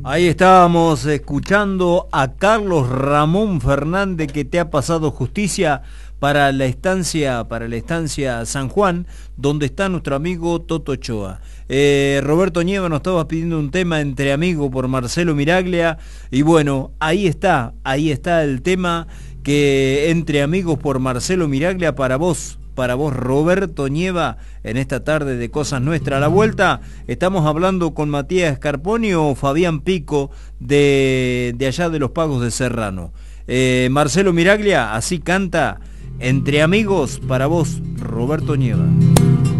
Ahí estábamos escuchando a Carlos Ramón Fernández, que te ha pasado justicia para la estancia San Juan, donde está nuestro amigo Toto Ochoa. Roberto Nieva nos estaba pidiendo un tema Entre Amigos por Marcelo Miraglia, y bueno, ahí está el tema que Entre Amigos por Marcelo Miraglia para vos Roberto Nieva, en esta tarde de Cosas Nuestras. A la vuelta estamos hablando con Matías Scarponi o Fabián Pico de allá de los Pagos de Serrano. Marcelo Miraglia así canta Entre Amigos para vos, Roberto Nieva.